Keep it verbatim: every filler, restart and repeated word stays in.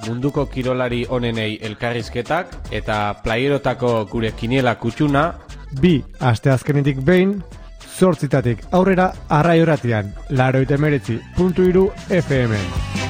munduko kirolari onenei elkarrizketak eta playerotako gure kiniela kutsuna. Bi asteazkenetik behin, zortzitatik aurrera arrai horatian, laurogeita hemeretzi puntu hiru F M.